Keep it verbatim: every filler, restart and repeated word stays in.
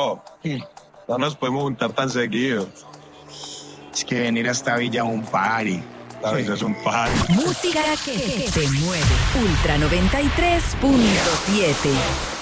Bro, no nos podemos juntar tan seguido. Es que venir a esta villa es un party. La vida es un party. Música que te mueve. Ultra noventa y tres punto siete.